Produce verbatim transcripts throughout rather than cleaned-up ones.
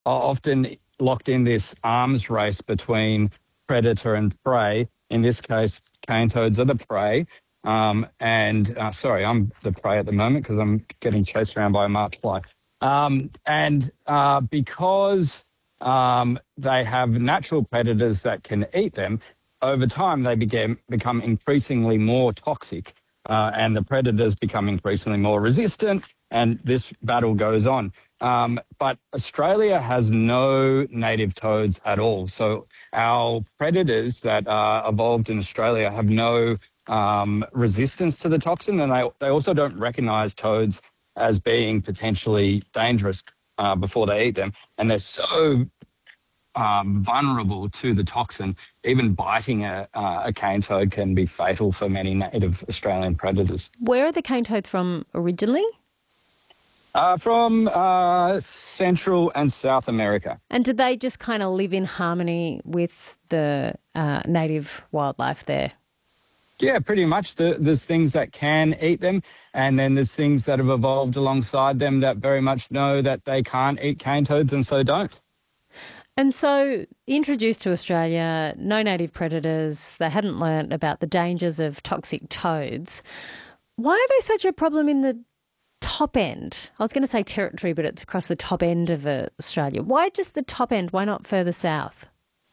are often locked in this arms race between predator and prey. In this case, cane toads are the prey. Um, and uh, sorry, I'm the prey at the moment because I'm getting chased around by a mark fly. Um, and uh, because um, they have natural predators that can eat them, over time they became, become increasingly more toxic, uh, and the predators become increasingly more resistant, and this battle goes on. Um, but Australia has no native toads at all. So our predators that are evolved in Australia have no um, resistance to the toxin, and they, they also don't recognise toads as being potentially dangerous uh, before they eat them. And they're so um, vulnerable to the toxin, even biting a, uh, a cane toad can be fatal for many native Australian predators. Where are the cane toads from originally? Uh, from uh, Central and South America. And do they just kind of live in harmony with the uh, native wildlife there? Yeah, pretty much. The, there's things that can eat them, and then there's things that have evolved alongside them that very much know that they can't eat cane toads and so don't. And so, introduced to Australia, no native predators, they hadn't learnt about the dangers of toxic toads. Why are they such a problem in the top end? I was going to say territory, but it's across the top end of uh, Australia. Why just the top end? Why not further south?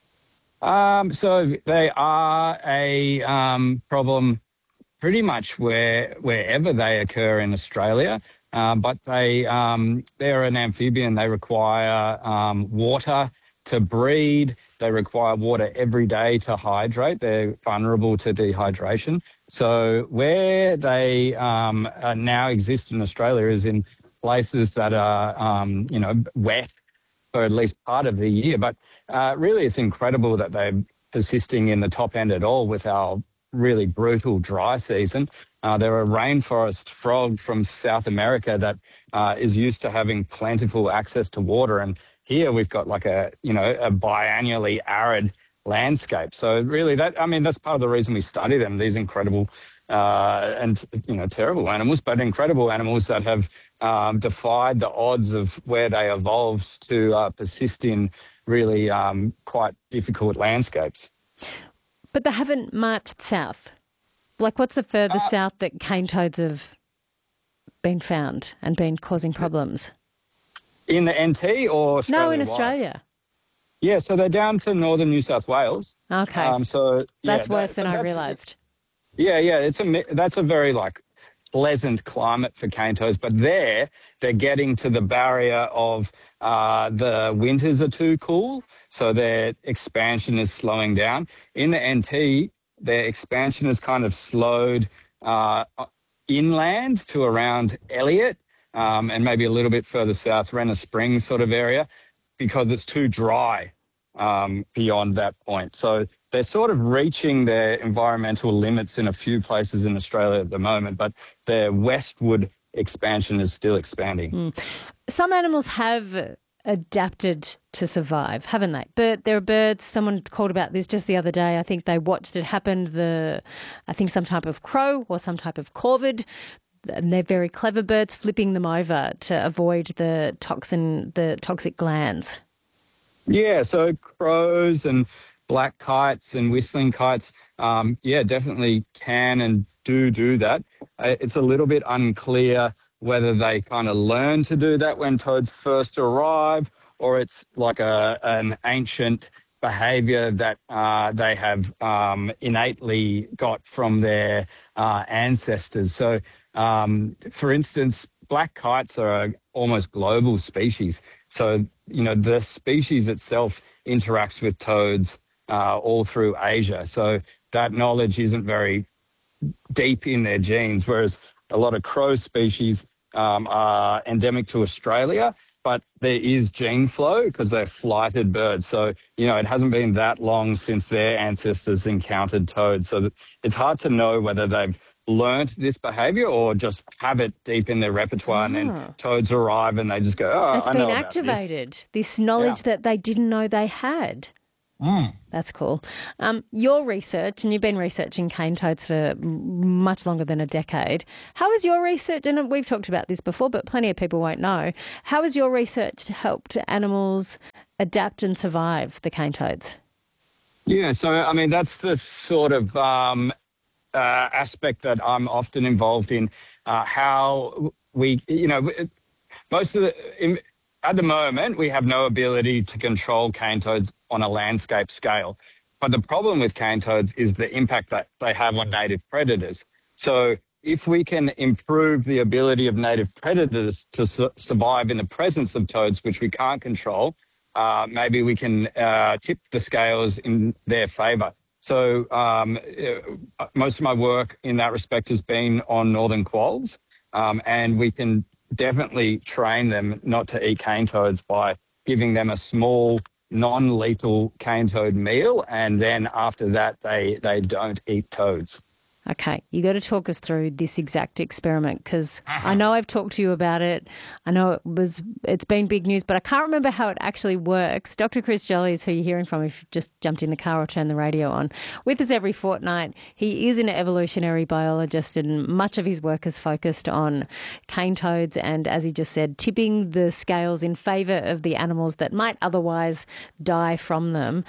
Um, so they are a um, problem pretty much where wherever they occur in Australia, uh, but they um, they're an amphibian. They require um, water to breed. They require water every day to hydrate. They're vulnerable to dehydration. So where they um, uh, now exist in Australia is in places that are, um, you know, wet for at least part of the year. But uh, really it's incredible that they're persisting in the top end at all with our really brutal dry season. Uh, they're a rainforest frog from South America that uh, is used to having plentiful access to water. And here we've got like a, you know, a biannually arid landscape. So really that, I mean, that's part of the reason we study them, these incredible uh, and, you know, terrible animals, but incredible animals that have um, defied the odds of where they evolved to uh, persist in really um, quite difficult landscapes. But they haven't marched south. Like, what's the furthest uh, south that cane toads have been found and been causing problems? In the N T or Australia? No, in Australia. Yeah, so they're down to northern New South Wales. Okay. Um, so that's yeah, worse that, than I realised. Yeah, yeah, it's a that's a very like pleasant climate for cane toads, but there they're getting to the barrier of uh, the winters are too cool, so their expansion is slowing down. In the N T, their expansion is kind of slowed uh, inland to around Elliot um, and maybe a little bit further south, Renner Springs sort of area, because it's too dry um, beyond that point. So they're sort of reaching their environmental limits in a few places in Australia at the moment, but their westward expansion is still expanding. Mm. Some animals have adapted to survive, haven't they? But there are birds, someone called about this just the other day. I think they watched it happen, the, I think some type of crow or some type of corvid. And they're very clever birds, flipping them over to avoid the toxin, the toxic glands. Yeah, so crows and black kites and whistling kites, um, yeah, definitely can and do do that. Uh, it's a little bit unclear whether they kind of learn to do that when toads first arrive, or it's like a an ancient behaviour that uh, they have um, innately got from their uh, ancestors. So, um, for instance, black kites are a almost global species. So, you know, the species itself interacts with toads uh, all through Asia. So that knowledge isn't very deep in their genes, whereas a lot of crow species um, are endemic to Australia, but there is gene flow because they're flighted birds. So, you know, it hasn't been that long since their ancestors encountered toads. So it's hard to know whether they've learnt this behaviour or just have it deep in their repertoire, oh. and then toads arrive and they just go, oh, it's I been know activated, about this, this knowledge yeah. that they didn't know they had. Mm. That's cool. Um, your research, and you've been researching cane toads for m- much longer than a decade. How has your research, and we've talked about this before, but plenty of people won't know, how has your research helped animals adapt and survive the cane toads? Yeah, so I mean that's the sort of um, uh, aspect that I'm often involved in. Uh, how we, you know, most of the in, at the moment we have no ability to control cane toads on a landscape scale. But the problem with cane toads is the impact that they have on native predators. So if we can improve the ability of native predators to su- survive in the presence of toads, which we can't control, uh, maybe we can uh, tip the scales in their favour. So um, uh, most of my work in that respect has been on northern quolls, um, and we can definitely train them not to eat cane toads by giving them a small non-lethal cane toad meal, and then after that they, they don't eat toads. Okay, you got to talk us through this exact experiment because I know I've talked to you about it. I know it was it's been big news, but I can't remember how it actually works. Doctor Chris Jolly is who you're hearing from if you've just jumped in the car or turned the radio on. With us every fortnight, he is an evolutionary biologist, and much of his work is focused on cane toads and, as he just said, tipping the scales in favour of the animals that might otherwise die from them.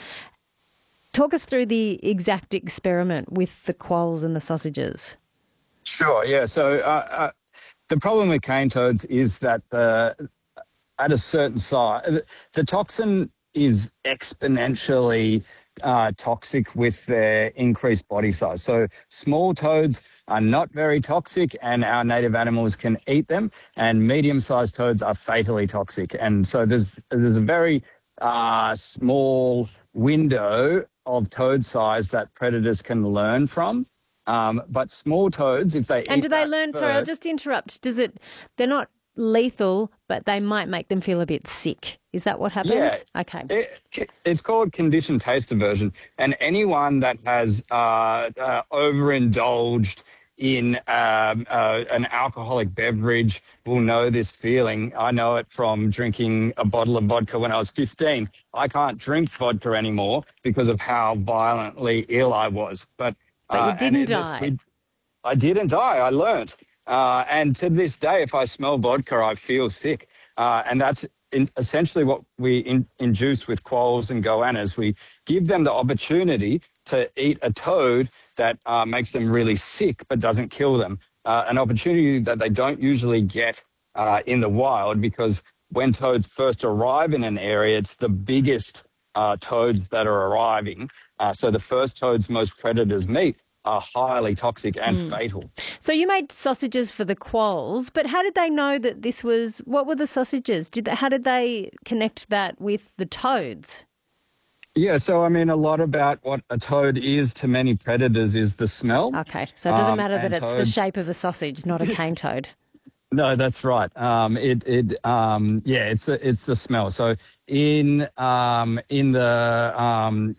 Talk us through the exact experiment with the quolls and the sausages. Sure, yeah. So uh, uh, the problem with cane toads is that the, at a certain size, the toxin is exponentially uh, toxic with their increased body size. So small toads are not very toxic and our native animals can eat them, and medium-sized toads are fatally toxic. And so there's, there's a very uh, small window of toad size that predators can learn from. Um, but small toads, if they and eat do they that learn? first, Sorry, I'll just interrupt. Does it? They're not lethal, but they might make them feel a bit sick. Is that what happens? Yeah, Okay. It, it's called conditioned taste aversion, and anyone that has uh, uh, overindulged in um, uh, an alcoholic beverage will know this feeling. I know it from drinking a bottle of vodka when I was fifteen. I can't drink vodka anymore because of how violently ill I was. But But you uh, and didn't it, this, die. we, I didn't die. I learnt. Uh, and to this day, if I smell vodka, I feel sick. Uh, and that's in, essentially what we in, induce with quolls and goannas. We give them the opportunity to eat a toad that uh, makes them really sick but doesn't kill them. Uh, an opportunity that they don't usually get uh, in the wild, because when toads first arrive in an area, it's the biggest uh, toads that are arriving. Uh, so the first toads most predators meet are highly toxic and Mm. fatal. So you made sausages for the quolls, but how did they know that this was? What were the sausages? Did they, how did they connect that with the toads? Yeah, so I mean, a lot about what a toad is to many predators is the smell. Okay, so it doesn't Um, matter that and it's the toads- shape of a sausage, not a cane toad. No, that's right. Um, it, it, um, yeah, it's the, it's the smell. So in, um, in the, um,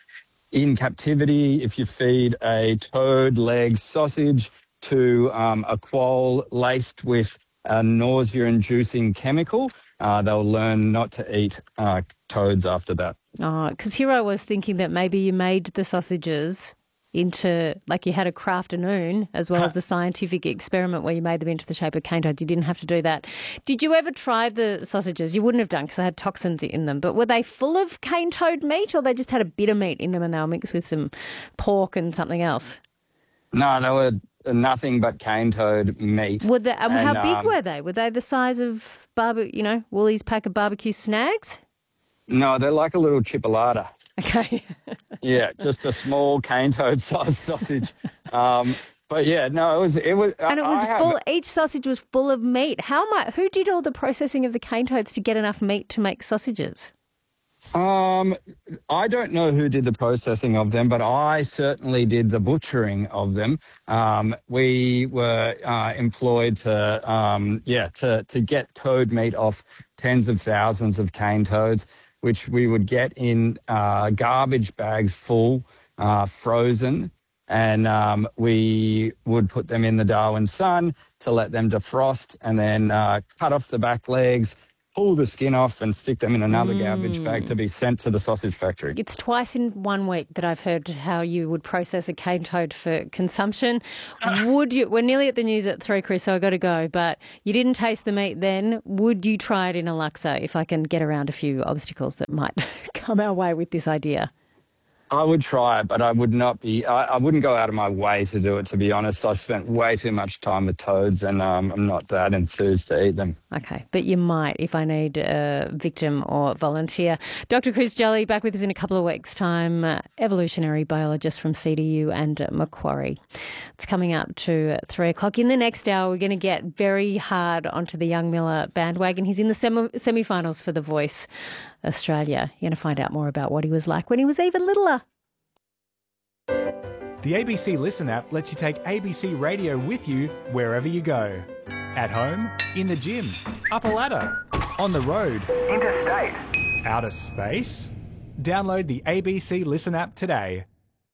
in captivity, if you feed a toad leg sausage to um, a quoll laced with a nausea-inducing chemical, uh, they'll learn not to eat uh, toads after that. Oh, because here I was thinking that maybe you made the sausages into, like you had a crafternoon as well as a scientific experiment where you made them into the shape of cane toads. You didn't have to do that. Did you ever try the sausages? You wouldn't have done because they had toxins in them, but were they full of cane toad meat or they just had a bit of meat in them and they were mixed with some pork and something else? No, they were nothing but cane toad meat. Were they, um, And, how big um, were they? Were they the size of, barbe- you know, Woolies pack of barbecue snags? No, they're like a little chipolata. Okay. Yeah, just a small cane toad sized sausage. Um, but yeah, no, it was it was And it I was have- full. Each sausage was full of meat. How much? Who did all the processing of the cane toads to get enough meat to make sausages? Um, I don't know who did the processing of them, but I certainly did the butchering of them. Um, we were uh, employed to, um, yeah, to to get toad meat off tens of thousands of cane toads, which we would get in uh, garbage bags full, uh, frozen, and um, we would put them in the Darwin sun to let them defrost, and then uh, cut off the back legs, pull the skin off and stick them in another Mm. garbage bag to be sent to the sausage factory. It's twice in one week that I've heard how you would process a cane toad for consumption. Would you? We're nearly at the news at three, Chris, so I've got to go. But you didn't taste the meat then. Would you try it in a laksa if I can get around a few obstacles that might come our way with this idea? I would try it, but I would not be, I, I wouldn't go out of my way to do it, to be honest. I've spent way too much time with toads and um, I'm not that enthused to eat them. Okay, but you might if I need a victim or volunteer. Doctor Chris Jolly back with us in a couple of weeks' time, uh, evolutionary biologist from C D U and uh, Macquarie. It's coming up to three o'clock. In the next hour, we're going to get very hard onto the young Miller bandwagon. He's in the semi- semi-finals for The Voice Australia. You're going to find out more about what he was like when he was even littler. The A B C Listen app lets you take A B C Radio with you wherever you go. At home, in the gym, up a ladder, on the road, interstate, outer space. Download the A B C Listen app today.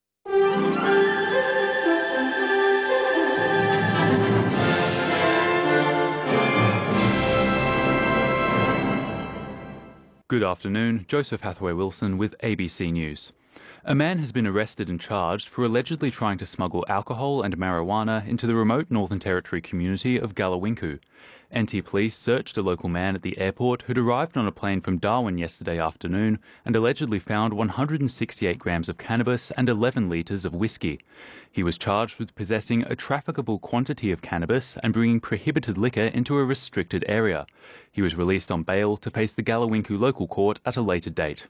Good afternoon, Joseph Hathaway-Wilson with A B C News. A man has been arrested and charged for allegedly trying to smuggle alcohol and marijuana into the remote Northern Territory community of Gallawinku. N T Police searched a local man at the airport who'd arrived on a plane from Darwin yesterday afternoon and allegedly found one hundred sixty-eight grams of cannabis and eleven litres of whiskey. He was charged with possessing a trafficable quantity of cannabis and bringing prohibited liquor into a restricted area. He was released on bail to face the Gallawinku local court at a later date.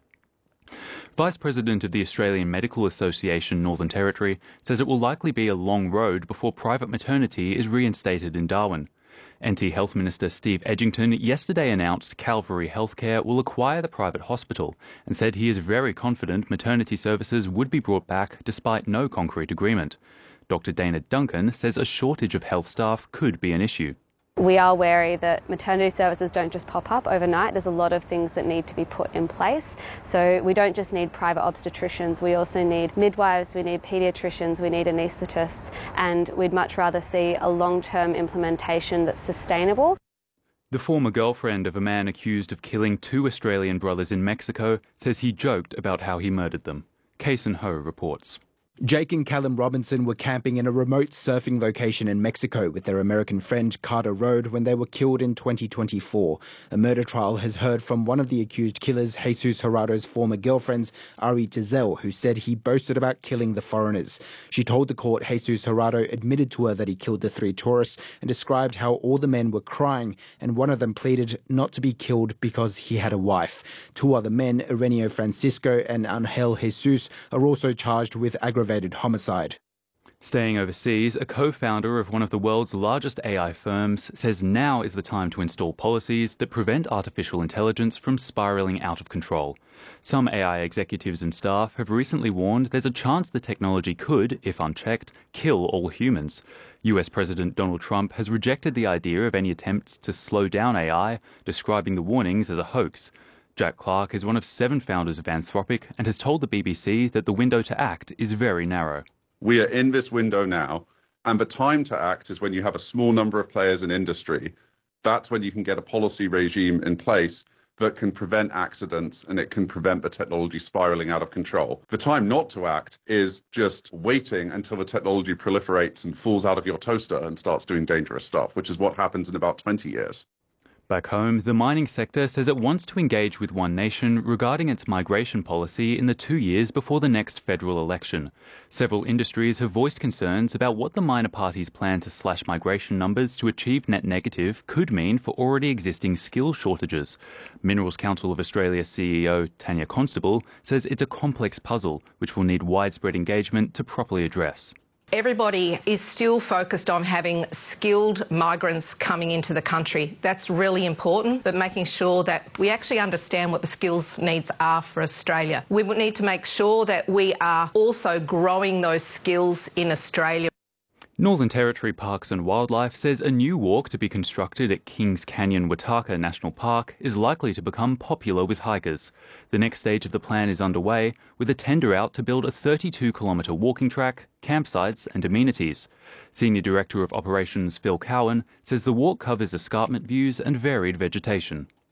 Vice President of the Australian Medical Association Northern Territory says it will likely be a long road before private maternity is reinstated in Darwin. N T Health Minister Steve Edgington yesterday announced Calvary Healthcare will acquire the private hospital and said he is very confident maternity services would be brought back despite no concrete agreement. Doctor Dana Duncan says a shortage of health staff could be an issue. We are wary that maternity services don't just pop up overnight. There's a lot of things that need to be put in place. So we don't just need private obstetricians, we also need midwives, we need paediatricians, we need anaesthetists, and we'd much rather see a long-term implementation that's sustainable. The former girlfriend of a man accused of killing two Australian brothers in Mexico says he joked about how he murdered them. Kason Ho reports. Jake and Callum Robinson were camping in a remote surfing location in Mexico with their American friend Carter Road when they were killed in twenty twenty-four. A murder trial has heard from one of the accused killers, Jesus Gerardo's former girlfriends, Ari Tezel, who said he boasted about killing the foreigners. She told the court Jesus Gerardo admitted to her that he killed the three tourists and described how all the men were crying, and one of them pleaded not to be killed because he had a wife. Two other men, Ireneo Francisco and Angel Jesus, are also charged with aggravated homicide. Staying overseas, a co-founder of one of the world's largest A I firms says now is the time to install policies that prevent artificial intelligence from spiralling out of control. Some A I executives and staff have recently warned there's a chance the technology could, if unchecked, kill all humans. U S President Donald Trump has rejected the idea of any attempts to slow down A I, describing the warnings as a hoax. Jack Clark is one of seven founders of Anthropic and has told the B B C that the window to act is very narrow. We are in this window now, and the time to act is when you have a small number of players in industry. That's when you can get a policy regime in place that can prevent accidents and it can prevent the technology spiraling out of control. The time not to act is just waiting until the technology proliferates and falls out of your toaster and starts doing dangerous stuff, which is what happens in about twenty years. Back home, the mining sector says it wants to engage with One Nation regarding its migration policy in the two years before the next federal election. Several industries have voiced concerns about what the minor party's plan to slash migration numbers to achieve net negative could mean for already existing skill shortages. Minerals Council of Australia C E O Tanya Constable says it's a complex puzzle which will need widespread engagement to properly address. Everybody is still focused on having skilled migrants coming into the country. That's really important, but making sure that we actually understand what the skills needs are for Australia. We need to make sure that we are also growing those skills in Australia. Northern Territory Parks and Wildlife says a new walk to be constructed at Kings Canyon Wataka National Park is likely to become popular with hikers. The next stage of the plan is underway, with a tender out to build a thirty-two kilometre walking track, campsites and amenities. Senior Director of Operations Phil Cowan says the walk covers escarpment views and varied vegetation.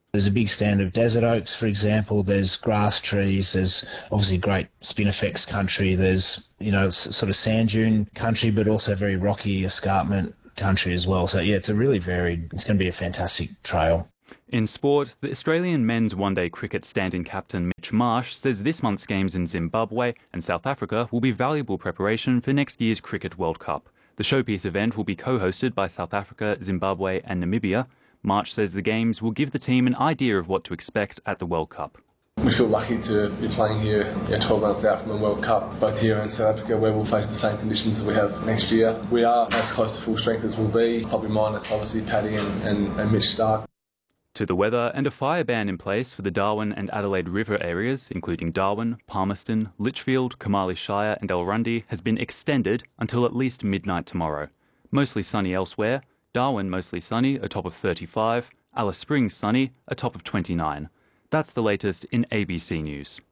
There's a big stand of desert oaks, for example. There's grass trees. There's obviously great spinifex country. There's, you know, sort of sand dune country, but also very rocky escarpment country as well. So, yeah, it's a really varied, it's going to be a fantastic trail. In sport, the Australian men's one-day cricket stand-in captain Mitch Marsh says this month's games in Zimbabwe and South Africa will be valuable preparation for next year's Cricket World Cup. The showpiece event will be co-hosted by South Africa, Zimbabwe and Namibia. Marsh says the games will give the team an idea of what to expect at the World Cup. We feel lucky to be playing here yeah, twelve months out from a World Cup, both here in South Africa, where we'll face the same conditions as we have next year. We are as close to full strength as we'll be, probably minus obviously Paddy and, and, and Mitch Starc. To the weather, and a fire ban in place for the Darwin and Adelaide River areas, including Darwin, Palmerston, Litchfield, Kamali Shire and Elrundy, has been extended until at least midnight tomorrow. Mostly sunny elsewhere. Darwin mostly sunny, a top of thirty-five. Alice Springs sunny, a top of twenty-nine. That's the latest in A B C News.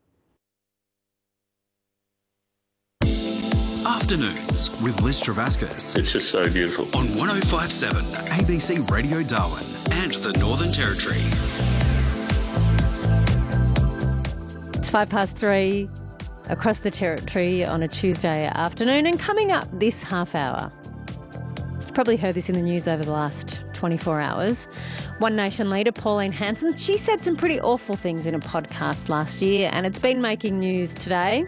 Afternoons with Liz Travascus. It's just so beautiful. On one oh five point seven A B C Radio Darwin and the Northern Territory. It's five past three across the Territory on a Tuesday afternoon, and coming up this half hour, you've probably heard this in the news over the last twenty-four hours. One Nation leader Pauline Hanson, she said some pretty awful things in a podcast last year, and it's been making news today.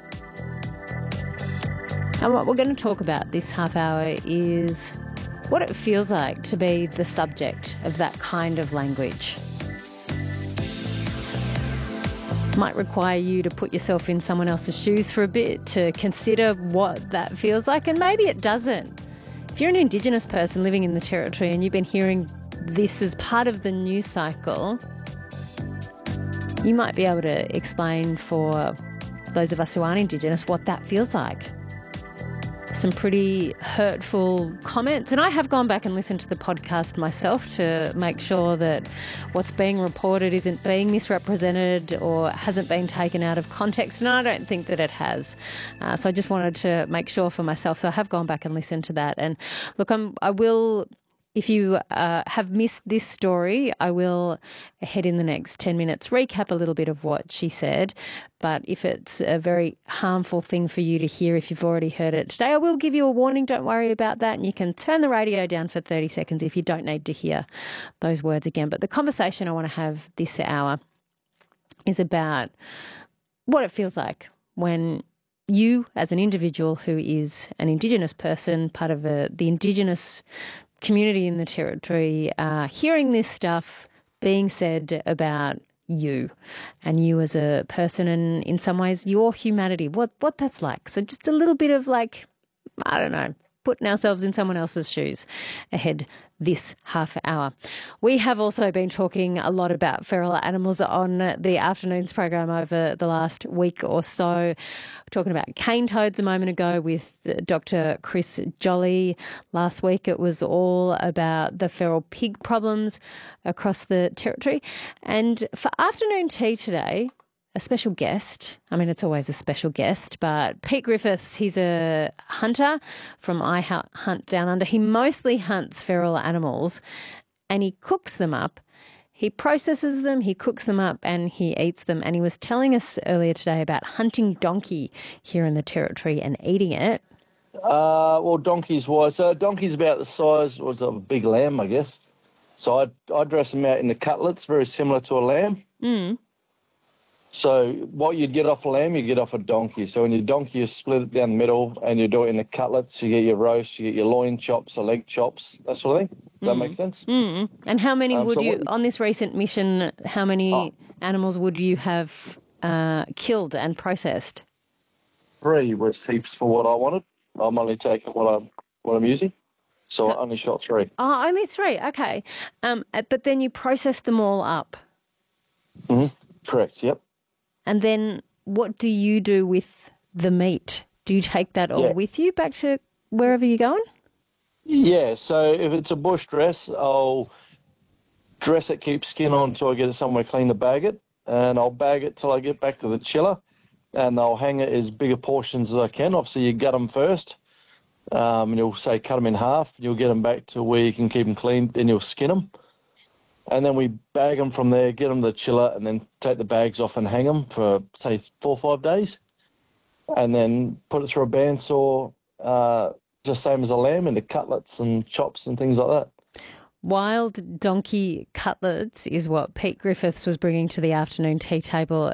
And what we're going to talk about this half hour is what it feels like to be the subject of that kind of language. Might require you to put yourself in someone else's shoes for a bit to consider what that feels like, and maybe it doesn't. If you're an Indigenous person living in the Territory and you've been hearing this as part of the news cycle, you might be able to explain for those of us who aren't Indigenous what that feels like. Some pretty hurtful comments, and I have gone back and listened to the podcast myself to make sure that what's being reported isn't being misrepresented or hasn't been taken out of context, and I don't think that it has. Uh, so I just wanted to make sure for myself. So I have gone back and listened to that. And look, I'm, I will... If you uh, have missed this story, I will, ahead in the next ten minutes, recap a little bit of what she said. But if it's a very harmful thing for you to hear, if you've already heard it today, I will give you a warning. Don't worry about that. And you can turn the radio down for thirty seconds if you don't need to hear those words again. But the conversation I want to have this hour is about what it feels like when you, as an individual who is an Indigenous person, part of a, the Indigenous community in the Territory, uh, hearing this stuff being said about you and you as a person, and in some ways your humanity, what what that's like. So just a little bit of like, I don't know, putting ourselves in someone else's shoes ahead this half hour. We have also been talking a lot about feral animals on the afternoons program over the last week or so. We're talking about cane toads a moment ago with Doctor Chris Jolly. Last week it was all about the feral pig problems across the Territory. And for afternoon tea today, a special guest. I mean, it's always a special guest, but Pete Griffiths, he's a hunter from I Hunt Down Under. He mostly hunts feral animals and he cooks them up. He processes them, he cooks them up and he eats them. And he was telling us earlier today about hunting donkey here in the Territory and eating it. Uh, well, donkeys wise, so donkey's about the size was a big lamb, I guess. So I I dress them out in the cutlets, very similar to a lamb. Mm. So what you'd get off a lamb, you get off a donkey. So when your donkey, you split it down the middle and you do it in the cutlets. You get your roast, you get your loin chops, or leg chops, that sort of thing. Does mm. that make sense? Mm. And how many um, would so you, what, on this recent mission, how many oh, animals would you have uh, killed and processed? Three was heaps for what I wanted. I'm only taking what I'm, what I'm using. So, so I only shot three. Oh, only three. Okay. Um, but then you process them all up. Mm-hmm. Correct, yep. And then what do you do with the meat? Do you take that all yeah. with you back to wherever you're going? Yeah, so if it's a bush dress, I'll dress it, keep skin on until I get it somewhere clean to bag it, and I'll bag it till I get back to the chiller, and I'll hang it as big a portions as I can. Obviously, you gut them first, um, and you'll say cut them in half. You'll get them back to where you can keep them clean, then you'll skin them. And then we bag them from there, get them to the chiller, and then take the bags off and hang them for, say, four or five days. And then put it through a bandsaw, uh, just same as a lamb, into cutlets and chops and things like that. Wild donkey cutlets is what Pete Griffiths was bringing to the afternoon tea table